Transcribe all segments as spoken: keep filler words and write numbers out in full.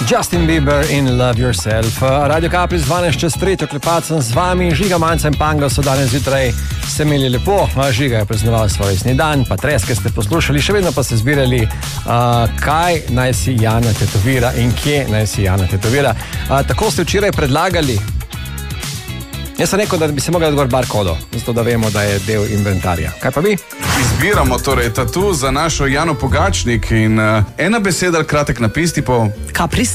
Justin Bieber in Love Yourself. Radio Capri z dvanajst čez tretjo klepacem z vami. Žiga, Manca in Pango so danes zjutraj se imeli lepo. Žiga je praznoval svoj rojstni dan, pa treske ste poslušali, še vedno pa se zbirali, uh, kaj naj si Jana tetovira in kje naj si Jana tetovira. Uh, tako ste včeraj predlagali. Jaz sem rekel, da bi se mogli odgovoriti bar kodo, zato da vemo, da je del inventarja. Kaj pa vi? Izbiramo torej tatu za našo Jano Pogačnik in uh, ena beseda, kratek napis, tipo... Kapris.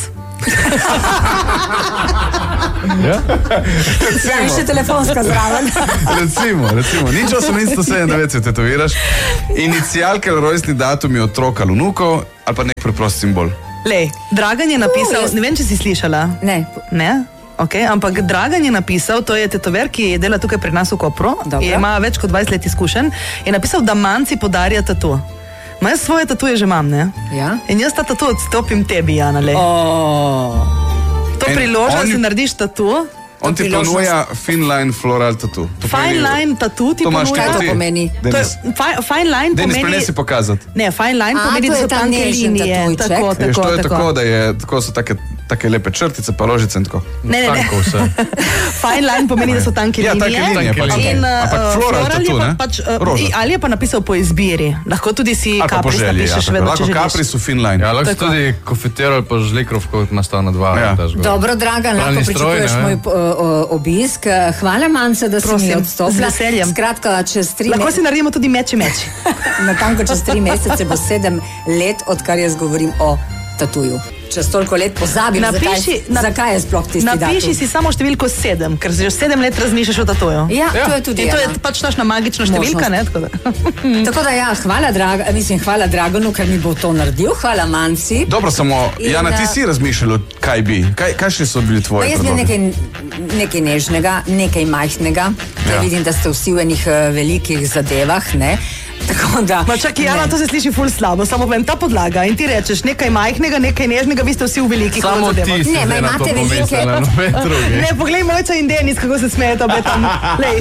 Ja? Ja, in še telefonska zraven. recimo, recimo. Nič osemsto sedemindevetdeset se tetoviraš. Inicialke ali rojstni datumi otrok ali vnukov ali pa nek preprost simbol. Lej, Dragan je napisal, Uh, jaz- ne vem, če si slišala. Ne. Ne? Okay, ampak Dragan je napisal, to je tetover, ki dela tukaj pri nas v Kopru, Dobro. ima več kot dvajset let izkušenj, je napisal, da Manci podarja tatu. Ma jaz svoje tatuje že imam, ne? Ja. In jaz ta tatu odstopim tebi, Jana, lej. Oh. To En- priložnost, on- si narediš tatu, On ti priložnost- ponuja Finline Floral Tattoo. To fine pomeni- line tatu ti To imaš ponuja. Kaj to ti. pomeni? To je, Denis, fi- fine line Denis, pomeni... prenesi pokazati. Ne, fine line A, pomeni, to da je so ta tanke nežen linije. tatujček. Tako, Veš, tako, to je tako, tako. da je, tako so take, take lepe črtice, pa ložice in tako. Ne, ne, ne. Tanko vse. Fine line pomeni, da so tanke Ja, linije. tanke linije, pač. In, uh, Ampak floral floral je tattoo, pa ne? pač, uh, Roža. ali je pa napisal po izbiri. Lahko tudi si Ali pa po kapris želji, ja. napišeš, tako. vedno, če Lahko želiš. kapri so Finline. Ja, lahko si Tako. tudi kofetir ali pa žlikrov, kot nastav na dva. Ja. daš gor. Dobro, Dragan, Pravni lahko stroj, pričakuješ ne? moj o, o, obisk. Hvala, Mance, da si Prosim, mi odstopila. z veseljem. Skratka, čez tri Lahko si mesece, naredimo tudi meči meči. natanko čez tri mesece bo sedem let, odkar jaz govorim o tatuju. Čez toliko let pozabim, Napiši, zakaj, zakaj je sploh tisti napiši datum. si samo številko sedem, ker že sedem let razmišljaš o tatuju. Ja, Ja. to je tudi In to je ena. pač naša magična številka, ne? Tako da. Tako da ja, hvala, Draga, mislim, hvala Draganu, ker mi bo to naredil. Hvala Manci. Dobro, samo, In, Jana, ti uh, si razmišljala, kaj bi? Kaj, kakšni so bili Pa tvoji jaz bi predlogi? nekaj, nekaj nežnega, nekaj majhnega. Ja. Ja. Vidim, da ste vsi v enih uh, velikih zadevah, ne? Tako da... Ma čakaj, Jana, ne. to se sliši ful slabo, samo povem, ta podlaga in ti rečeš nekaj majhnega, nekaj nežnega, vi ste vsi v velikih Samo ti zadevah. si Ne, ma zdaj na to imate velike- pomislila, noben drugi. Ne, poglej Mojca in Denis, kako se smejeta obe tam. Lej.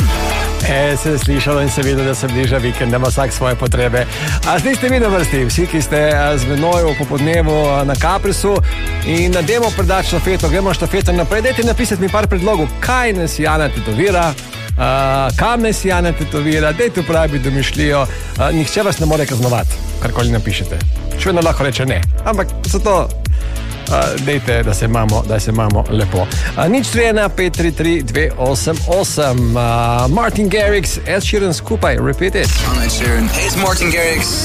E, se je slišalo in se vidi, da se bliža vikend, da ima vsak svoje potrebe. A zdaj ste vi na vrsti, vsi, ki ste a, z menoj v popodnevu a, na Caprisu in nademo predati štafeto, gremo štafeto naprej. Dajte napisati mi par predlogov, kaj nas Jana tetovira, a, kam nas Jana tetovira, dajte uporabiti domišljijo, a, nihče vas ne more kaznovati, karkoli napišete. Še vedno lahko reče ne, ampak zato Uh, dejte, da se imamo, da se imamo lepo. Uh, nič tri ena pet tri tri dve osem osem. Uh, Martin Garrix, Ed Sheeran skupaj, repeat it. I'm Ed Sheeran. Hey, it's Martin Garrix.